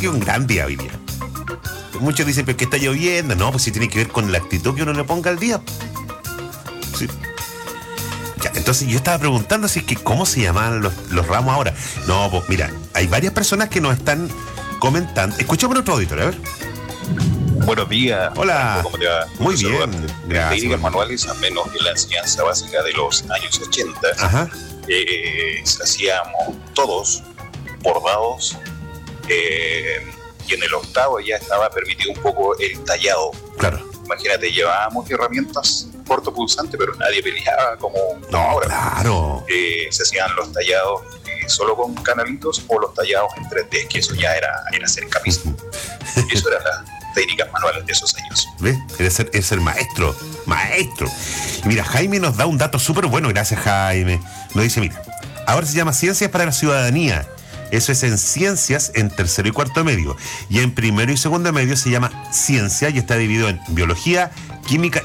que es un gran día hoy día. Muchos dicen, pero que está lloviendo. No, pues sí tiene que ver con la actitud que uno le ponga al día. Sí. Ya, entonces yo estaba preguntando si es que cómo se llaman los ramos ahora. No, pues mira, hay varias personas que nos están comentando. Escuchamos a nuestro auditor, a ver. Buenos días. Hola. ¿Cómo te va? Muy bien. Gracias. Técnicas manuales, a menos que la enseñanza básica de los años 80, Ajá. hacíamos todos bordados, y en el octavo ya estaba permitido un poco el tallado. Claro. Imagínate, llevábamos herramientas cortopulsantes, pero nadie peleaba como ahora. Claro. Se hacían los tallados solo con canalitos o los tallados en 3D, que eso ya era hacer camisa. Eso eran las técnicas manuales de esos años. ¿Ves? Es ser maestro. Maestro. Y mira, Jaime nos da un dato súper bueno. Gracias, Jaime. Nos dice, mira, ahora se llama Ciencias para la Ciudadanía. Eso es en ciencias en tercero y cuarto medio. Y en primero y segundo medio se llama ciencia y está dividido en biología, química